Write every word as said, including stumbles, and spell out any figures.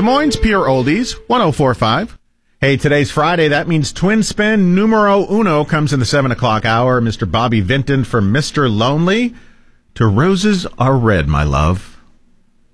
Des Moines Pure Oldies, one oh four point five. Hey, today's Friday. That means Twin Spin numero uno comes in the seven o'clock hour. Mister Bobby Vinton from Mister Lonely. To Roses Are Red, my love.